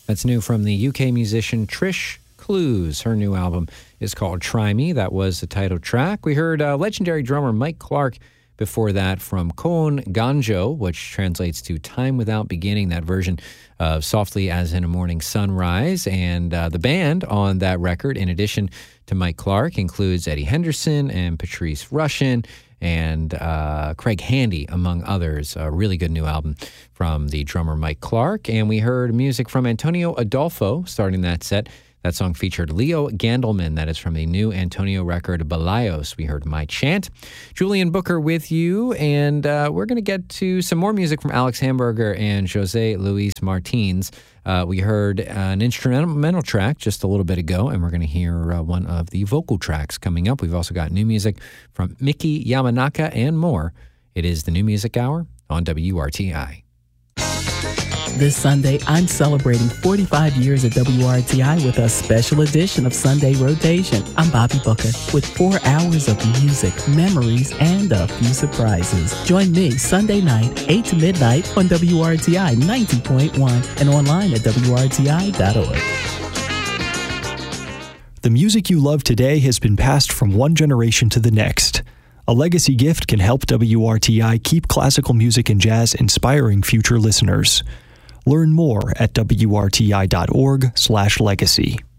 That's new from the UK musician Trish Clues. Her new album is called Try Me. That was the title track. We heard legendary drummer Mike Clark before that from Kon Ganjo, which translates to Time Without Beginning, that version of Softly as in a Morning Sunrise. And the band on that record, in addition to Mike Clark, includes Eddie Henderson and Patrice Rushen and Craig Handy, among others. A really good new album from the drummer Mike Clark. And we heard music from Antonio Adolfo starting that set. That song featured Leo Gandelman. That is from the new Antonio record, Balayos. We heard My Chant. Julian Booker with you, and we're going to get to some more music from Alex Hamburger and Jose Luis Martins. We heard an instrumental track just a little bit ago, and we're going to hear one of the vocal tracks coming up. We've also got new music from Miki Yamanaka and more. It is the New Music Hour on WRTI. This Sunday, I'm celebrating 45 years at WRTI with a special edition of Sunday Rotation. I'm Bobby Booker with 4 hours of music, memories, and a few surprises. Join me Sunday night, 8 to midnight on WRTI 90.1 and online at WRTI.org. The music you love today has been passed from one generation to the next. A legacy gift can help WRTI keep classical music and jazz inspiring future listeners. Learn more at WRTI.org/legacy.